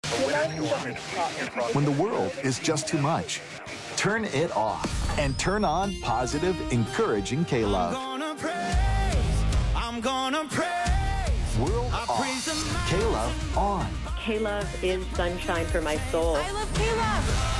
When the world is just too much, turn it off and turn on positive, encouraging K-Love. I'm gonna praise. World off, K-Love on. K-Love is sunshine for my soul. I love K-Love.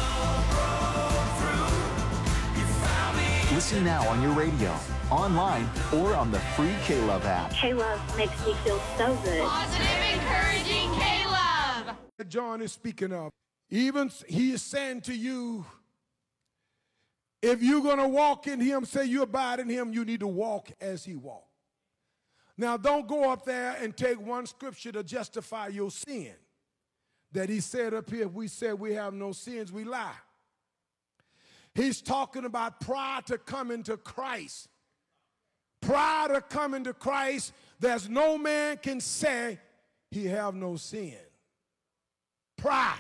Listen now on your radio, online, or on the free K-Love app. K-Love makes me feel so good. Positive, encouraging K-Love. John is speaking of. Even he is saying to you, if you're going to walk in him, say you abide in him, you need to walk as he walked. Now, don't go up there and take one scripture to justify your sin. That he said up here, if we say we have no sins, we lie. He's talking about prior to coming to Christ. Prior to coming to Christ, there's no man can say he have no sin. Prior.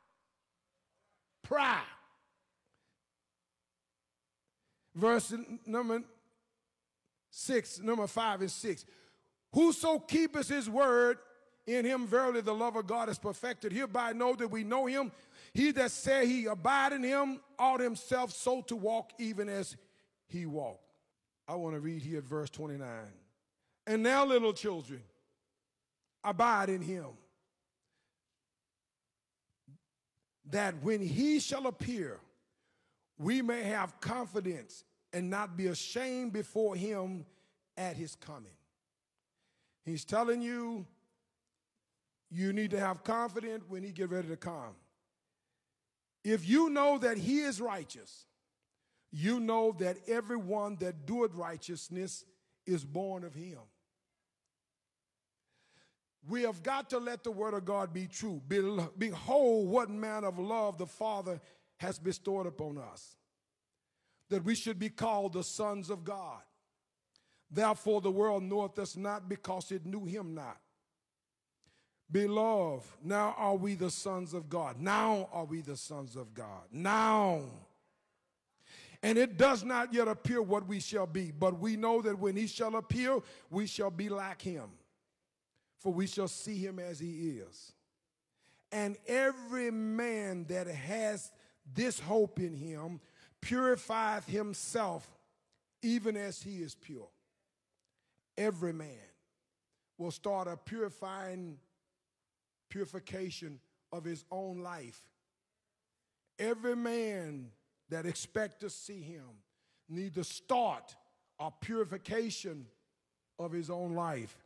Verse number 5 and 6. Whoso keepeth his word, in him verily the love of God is perfected. Hereby know that we know him. He that said he abide in him ought himself so to walk even as he walked. I want to read here at verse 29. And now, little children, abide in him, that when he shall appear, we may have confidence and not be ashamed before him at his coming. He's telling you, you need to have confidence when he get ready to come. If you know that he is righteous, you know that everyone that doeth righteousness is born of him. We have got to let the word of God be true. Behold, what manner of love the Father has bestowed upon us, that we should be called the sons of God. Therefore the world knoweth us not, because it knew him not. Beloved, now are we the sons of God. Now are we the sons of God. Now. And it does not yet appear what we shall be, but we know that when he shall appear, we shall be like him, for we shall see him as he is. And every man that has this hope in him purifieth himself, even as he is pure. Every man will start a purification of his own life. Every man that expects to see him need to start a purification of his own life.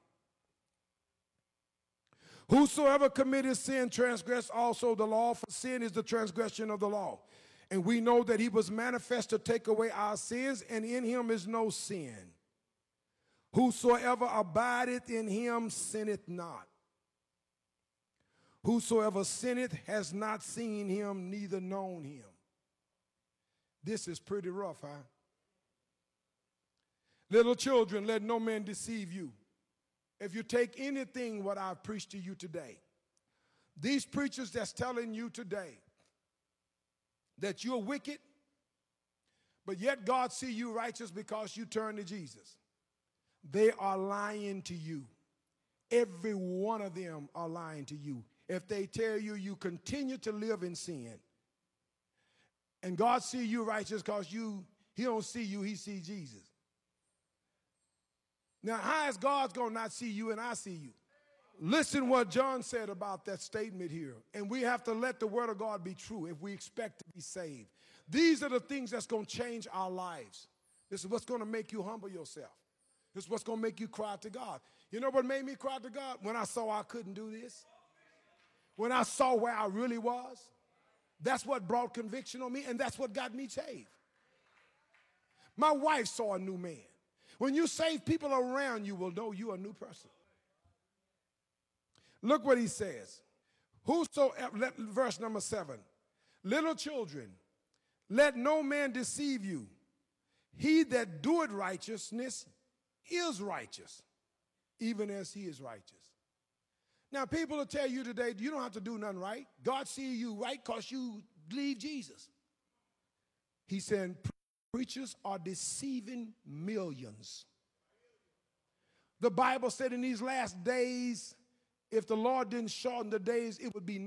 Whosoever committeth sin transgress also the law, for sin is the transgression of the law. And we know that he was manifest to take away our sins, and in him is no sin. Whosoever abideth in him sinneth not. Whosoever sinneth has not seen him, neither known him. This is pretty rough, huh? Little children, let no man deceive you. If you take anything what I've preached to you today, these preachers that's telling you today that you're wicked, but yet God see you righteous because you turn to Jesus, they are lying to you. Every one of them are lying to you. If they tell you you continue to live in sin, and God see you righteous because he don't see you, he see Jesus. Now, how is God going to not see you and I see you? Listen what John said about that statement here. And we have to let the word of God be true if we expect to be saved. These are the things that's going to change our lives. This is what's going to make you humble yourself. This is what's going to make you cry to God. You know what made me cry to God? When I saw I couldn't do this. When I saw where I really was. That's what brought conviction on me, and that's what got me saved. My wife saw a new man. When you save, people around you will know you're a new person. Look what he says. Whosoever, verse number 7. Little children, let no man deceive you. He that doeth righteousness is righteous, even as he is righteous. Now, people will tell you today, you don't have to do nothing right. God see you right because you believe Jesus. He said, preachers are deceiving millions. The Bible said in these last days, if the Lord didn't shorten the days, it would be